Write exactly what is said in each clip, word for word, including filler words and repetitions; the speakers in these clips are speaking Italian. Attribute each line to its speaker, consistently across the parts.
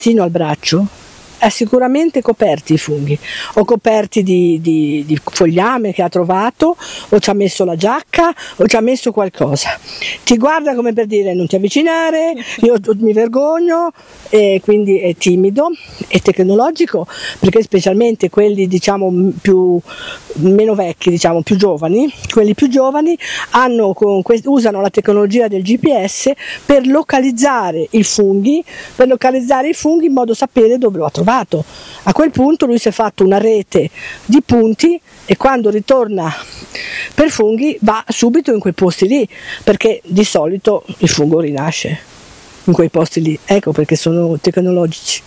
Speaker 1: al braccio è sicuramente coperti i funghi, o coperti di, di, di fogliame che ha trovato, o ci ha messo la giacca, o ci ha messo qualcosa. Ti guarda come per dire non ti avvicinare, io mi vergogno, e quindi è timido, è tecnologico, perché specialmente quelli diciamo più meno vecchi, diciamo più giovani, quelli più giovani hanno con, usano la tecnologia del G P S per localizzare i funghi, per localizzare i funghi in modo da sapere dove lo ha trovato. A quel punto lui si è fatto una rete di punti e quando ritorna per funghi va subito in quei posti lì, perché di solito il fungo rinasce in quei posti lì, ecco perché sono tecnologici.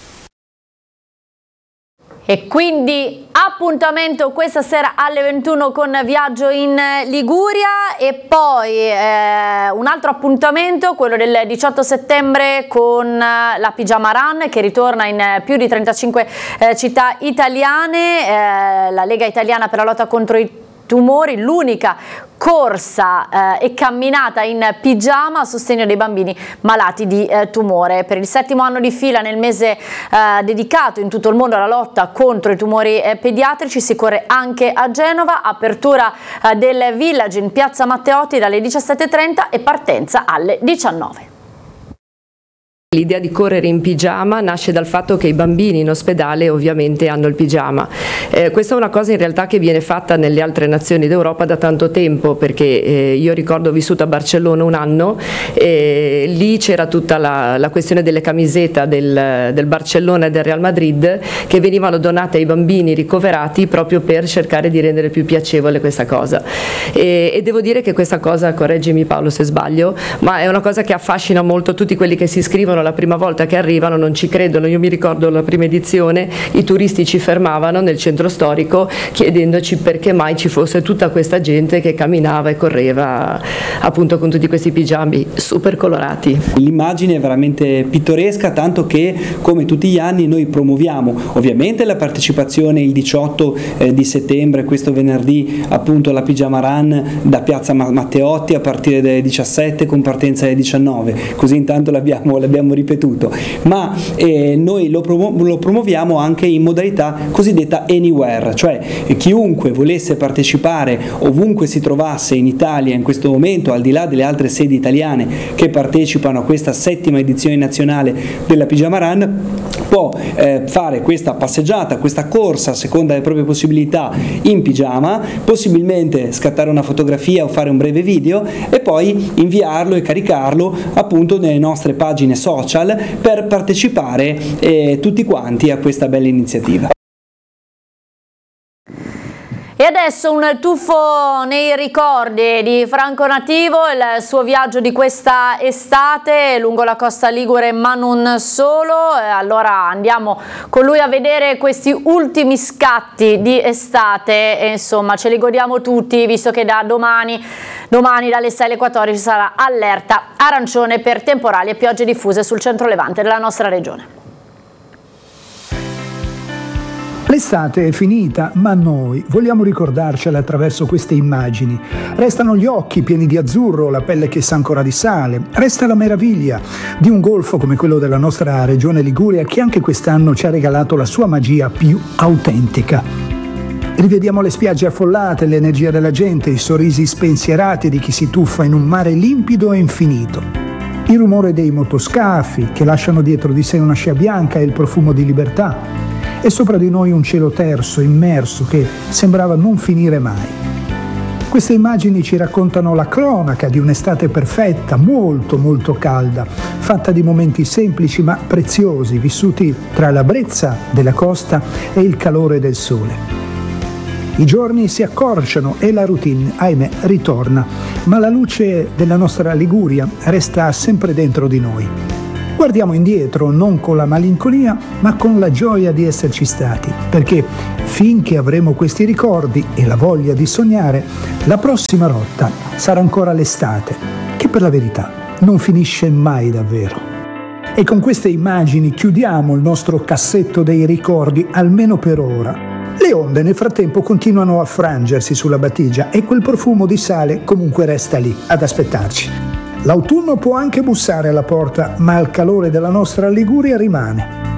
Speaker 2: E quindi appuntamento questa sera alle ventuno con Viaggio in Liguria, e poi eh, un altro appuntamento, quello del diciotto settembre, con la Pigiama Run, che ritorna in più di trentacinque eh, città italiane, eh, la Lega Italiana per la lotta contro i tumori, l'unica corsa eh, e camminata in pigiama a sostegno dei bambini malati di eh, tumore. Per il settimo anno di fila, nel mese eh, dedicato in tutto il mondo alla lotta contro i tumori eh, pediatrici, si corre anche a Genova, apertura eh, del Village in piazza Matteotti dalle diciassette e trenta e partenza alle diciannove.
Speaker 3: L'idea di correre in pigiama nasce dal fatto che i bambini in ospedale ovviamente hanno il pigiama. Eh, questa è una cosa in realtà che viene fatta nelle altre nazioni d'Europa da tanto tempo, perché eh, io ricordo ho vissuto a Barcellona un anno e lì c'era tutta la, la questione delle camisette del, del Barcellona e del Real Madrid che venivano donate ai bambini ricoverati proprio per cercare di rendere più piacevole questa cosa. E, e devo dire che questa cosa, correggimi Paolo se sbaglio, ma è una cosa che affascina molto tutti quelli che si iscrivono la prima volta che arrivano, non ci credono. Io mi ricordo la prima edizione, i turisti ci fermavano nel centro storico chiedendoci perché mai ci fosse tutta questa gente che camminava e correva appunto con tutti questi pigiami super colorati.
Speaker 4: L'immagine è veramente pittoresca, tanto che come tutti gli anni noi promuoviamo ovviamente la partecipazione il diciotto eh, di settembre, questo venerdì, appunto alla Pigiama Run da piazza Matteotti a partire dalle diciassette con partenza alle diciannove, così intanto l'abbiamo, l'abbiamo ripetuto, ma eh, noi lo, promu- lo promuoviamo anche in modalità cosiddetta anywhere, cioè eh, chiunque volesse partecipare ovunque si trovasse in Italia in questo momento, al di là delle altre sedi italiane che partecipano a questa settima edizione nazionale della Pigiama Run, può eh, fare questa passeggiata, questa corsa a seconda delle proprie possibilità in pigiama, possibilmente scattare una fotografia o fare un breve video e poi inviarlo e caricarlo appunto nelle nostre pagine social per partecipare eh, tutti quanti a questa bella iniziativa.
Speaker 2: E adesso un tuffo nei ricordi di Franco Nativo, il suo viaggio di questa estate lungo la costa ligure ma non solo. Allora andiamo con lui a vedere questi ultimi scatti di estate e insomma ce li godiamo tutti, visto che da domani, domani dalle sei alle quattordici sarà allerta arancione per temporali e piogge diffuse sul centro levante della nostra regione.
Speaker 5: L'estate è finita, ma noi vogliamo ricordarcela attraverso queste immagini. Restano gli occhi pieni di azzurro, la pelle che sa ancora di sale. Resta la meraviglia di un golfo come quello della nostra regione Liguria, che anche quest'anno ci ha regalato la sua magia più autentica. Rivediamo le spiagge affollate, l'energia della gente, i sorrisi spensierati di chi si tuffa in un mare limpido e infinito. Il rumore dei motoscafi che lasciano dietro di sé una scia bianca e il profumo di libertà. E sopra di noi un cielo terso, immerso, che sembrava non finire mai. Queste immagini ci raccontano la cronaca di un'estate perfetta, molto molto calda, fatta di momenti semplici ma preziosi, vissuti tra la brezza della costa e il calore del sole. I giorni si accorciano e la routine, ahimè, ritorna, ma la luce della nostra Liguria resta sempre dentro di noi. Guardiamo indietro non con la malinconia, ma con la gioia di esserci stati, perché finché avremo questi ricordi e la voglia di sognare, la prossima rotta sarà ancora l'estate, che per la verità non finisce mai davvero. E con queste immagini chiudiamo il nostro cassetto dei ricordi, almeno per ora. Le onde nel frattempo continuano a frangersi sulla battigia e quel profumo di sale comunque resta lì, ad aspettarci. L'autunno può anche bussare alla porta, ma il calore della nostra Liguria rimane.